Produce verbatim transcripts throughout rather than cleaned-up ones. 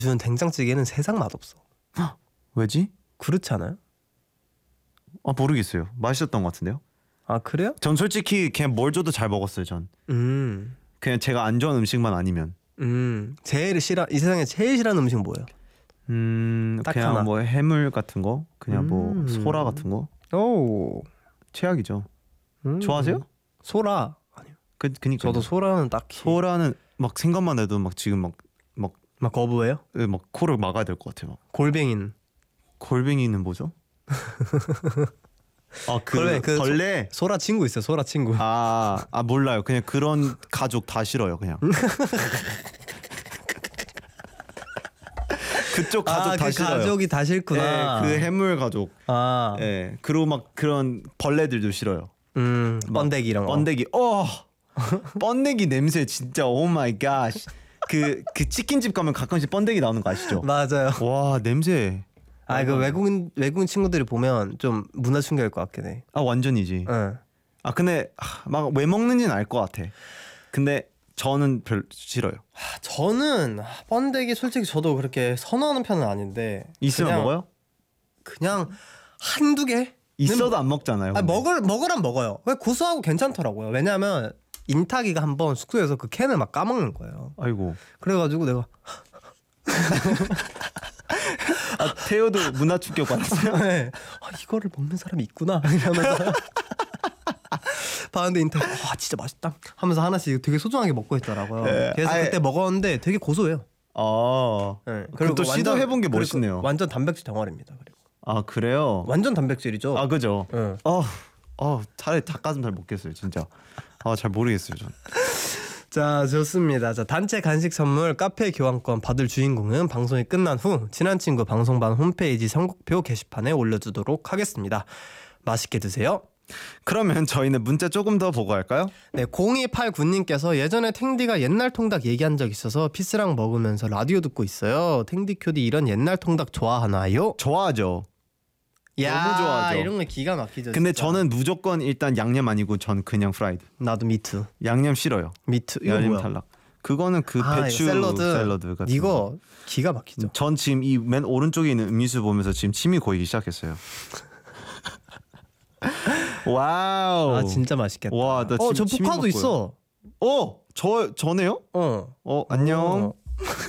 주는 된장찌개는 세상 맛없어. 왜지? 그렇지 않아요? 아 모르겠어요. 맛있었던 것 같은데요. 아 그래요? 전 솔직히 그냥 뭘 줘도 잘 먹었어요. 전 음, 그냥 제가 안 좋아하는 음식만 아니면 음, 제일 싫어 이 세상에 제일 싫어하는 음식 뭐예요? 음 딱 그냥 하나. 뭐 해물 같은 거, 그냥 뭐 음. 소라 같은 거 오, 최악이죠. 음. 좋아하세요? 소라 아니요. 그 그니까 저도 소라는 딱히 소라는 막 생각만 해도 막 지금 막 막 막 거부해요. 막 코를 막아야 될 것 같아요. 막. 골뱅이는 골뱅이는 뭐죠? 아그 벌레, 그 벌레. 소라 친구 있어요. 소라 친구. 아, 아 몰라요. 그냥 그런 가족 다 싫어요. 그냥. 그쪽 가족 아, 다 그 싫어요. 가족이 다 싫구나. 네, 그 해물 가족. 아, 예. 그리고 막 그런 벌레들도 싫어요. 음, 번데기 이런 거. 번데기. 어. 번데기 냄새 진짜 오 마이 갓. 그 그 치킨집 가면 가끔씩 번데기 나오는 거 아시죠? 맞아요. 와, 냄새. 아, 그 외국인 외국인 친구들이 보면 좀 문화 충격일 것 같긴 해. 아, 완전이지. 응. 아, 근데 막 왜 먹는지는 알 것 같아. 근데 저는 별 싫어요. 아, 저는 번데기 솔직히 저도 그렇게 선호하는 편은 아닌데 있으면 그냥, 먹어요? 그냥 한두 개? 있어도 안 먹잖아요. 아, 근데. 먹을 먹으란 먹어요. 왜 고소하고 괜찮더라고요. 왜냐하면 인탁이가 한번 숙소에서 그 캔을 막 까먹는 거예요. 아이고. 그래가지고 내가 아, 태호도 문화 충격 받았어요? 네. 아, 이거를 먹는 사람이 있구나 이러면서 봤는데 인탁 와 진짜 맛있다 하면서 하나씩 되게 소중하게 먹고 있더라고요. 네. 그래서 아예- 그때 먹었는데 되게 고소해요. 아, 네. 그리고 또 시도해본 게 그리고 멋있네요. 완전 단백질 덩어리입니다. 그리고 아 그래요? 완전 단백질이죠. 아 그죠? 네. 어, 어 차라리 닭가슴살 먹겠어요 진짜. 아 잘 모르겠어요 전. 자 좋습니다. 자 단체 간식 선물 카페 교환권 받을 주인공은 방송이 끝난 후 친한 친구 방송반 홈페이지 선곡표 게시판에 올려두도록 하겠습니다. 맛있게 드세요. 그러면 저희는 문자 조금 더 보고 할까요? 네, 공이팔구님께서 예전에 탱디가 옛날 통닭 얘기한 적 있어서 피스랑 먹으면서 라디오 듣고 있어요. 탱디 큐디 이런 옛날 통닭 좋아하나요? 좋아하죠. 야, 너무 좋아하죠. 이런 거 기가 막히죠. 근데 진짜. 저는 무조건 일단 양념 아니고 전 그냥 프라이드. 나도 미투. 양념 싫어요. 미투. 이거 양념 뭐야? 탈락. 그거는 그 아, 배추 이거 샐러드. 샐러드 같은 이거 거. 기가 막히죠. 전 지금 이 맨 오른쪽에 있는 음료수 보면서 지금 침이 고이기 시작했어요. 와우. 아 진짜 맛있겠다. 와, 나 어, 저 지금 침이 포카도 먹고요. 있어. 어, 저 저네요? 어. 어, 안녕. 어.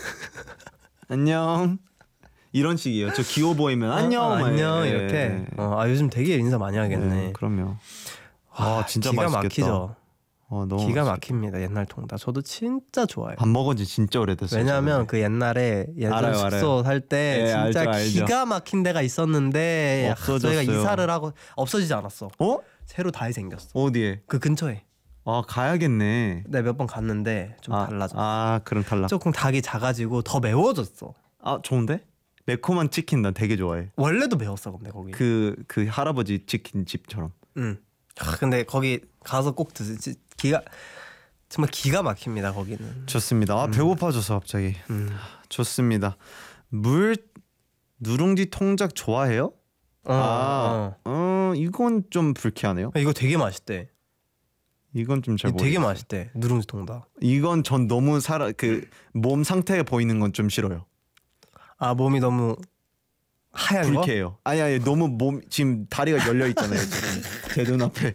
안녕. 이런 식이에요. 저 귀여워 보이면 안녕. 아, 안녕 예, 이렇게. 예. 어, 아 요즘 되게 인사 많이 하겠네. 네, 그럼요. 아, 진짜 기가 맛있겠다. 막히죠. 어, 너무 기가 맛있겠다. 막힙니다. 옛날 통닭. 저도 진짜 좋아해요. 밥 먹은 지 진짜 오래됐어요. 왜냐면 저는. 그 옛날에 예전 알아요, 숙소 살 때 예, 진짜 알죠, 알죠. 기가 막힌 데가 있었는데 없어졌어요. 저희가 이사를 하고 없어지지 않았어. 어? 새로 다시 생겼어. 어디에? 그 근처에. 아, 가야겠네. 내가 몇 번 갔는데 좀 아, 달라졌어. 아, 그럼 달라. 조금 닭이 작아지고 더 매워졌어. 아, 좋은데? 매콤한 치킨 난 되게 좋아해. 원래도 매웠어 근데 거기. 그 그 할아버지 치킨 집처럼. 응. 아, 근데 거기 가서 꼭 드시. 기가 정말 기가 막힙니다 거기는. 좋습니다. 아, 배고파져서 갑자기. 음. 좋습니다. 물 누룽지 통닭 좋아해요? 어, 아, 어, 이건 좀 불쾌하네요. 어. 이거 되게 맛있대. 이건 좀 잘 이거 모르겠어요. 되게 맛있대. 누룽지 통닭. 이건 전 너무 살아 그 몸 상태에 보이는 건 좀 싫어요. 아 몸이 너무 하얀 거? 불쾌해요. 아니 아니 너무 몸 지금 다리가 열려 있잖아요. 지금 제 눈앞에.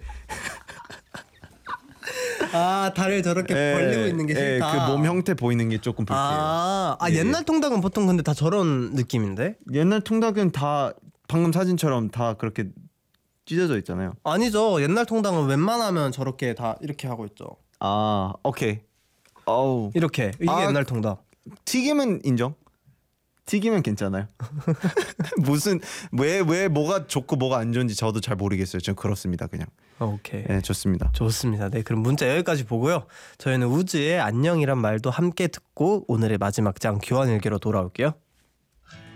아 다리를 저렇게 벌리고 있는 게 싫다. 그 몸 형태 보이는 게 조금 불쾌해요. 아, 아 예, 옛날 통닭은 보통 근데 다 저런 느낌인데? 옛날 통닭은 다 방금 사진처럼 다 그렇게 찢어져 있잖아요. 아니죠. 옛날 통닭은 웬만하면 저렇게 다 이렇게 하고 있죠. 아, 오케이. 어우. 이렇게 이게 아, 옛날 통닭. 튀김은 인정. 튀기면 괜찮아요. 무슨 왜 왜 뭐가 좋고 뭐가 안 좋은지 저도 잘 모르겠어요. 전 그렇습니다. 그냥. 오케이. 네, 좋습니다. 좋습니다. 네, 그럼 문자 여기까지 보고요. 저희는 우즈의 안녕이란 말도 함께 듣고 오늘의 마지막 장 교환일기로 돌아올게요.